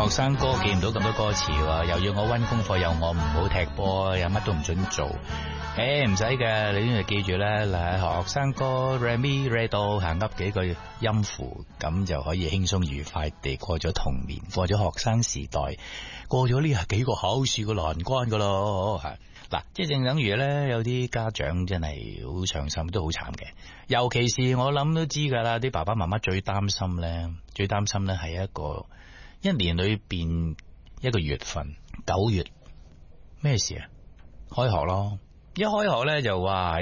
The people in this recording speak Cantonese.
學生哥記唔到咁多歌詞喎，又要我溫功課，又我唔好踢波，又乜都唔准做。唔使嘅，你要記住咧，嗱，學生哥 re mi re do 行噏幾句音符，咁就可以輕鬆愉快地過咗童年，過咗學生時代，過咗呢幾個考試嘅難關噶咯。嗱，即係正等於咧，有啲家長真係好傷心，都好慘嘅。尤其是我諗都知噶啦，啲爸爸媽媽最擔心咧係一年裏邊一個月份，9月咩事啊？開學咯。一開學咧就話